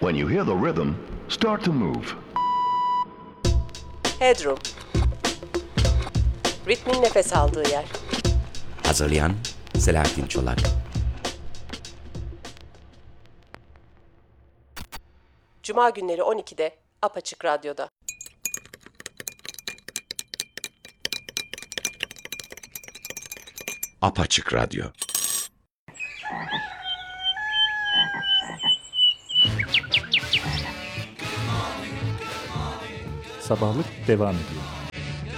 When you hear the rhythm, start to move. Headroom. Ritmin nefes aldığı yer. Hazırlayan Selahattin Çolak. Cuma günleri 12'de Apaçık Radyo'da. Apaçık Radyo. Sabahlık devam ediyor.